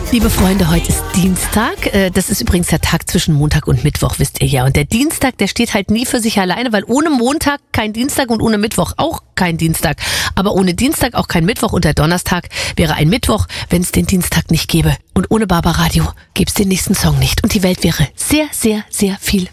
Liebe Freunde, heute ist Dienstag. Das ist übrigens der Tag zwischen Montag und Mittwoch, wisst ihr ja. Und der Dienstag, der steht halt nie für sich alleine, weil ohne Montag kein Dienstag und ohne Mittwoch auch kein Dienstag. Aber ohne Dienstag auch kein Mittwoch und der Donnerstag wäre ein Mittwoch, wenn es den Dienstag nicht gäbe. Und ohne Barbaradio gäbe es den nächsten Song nicht. Und die Welt wäre sehr, sehr, sehr viel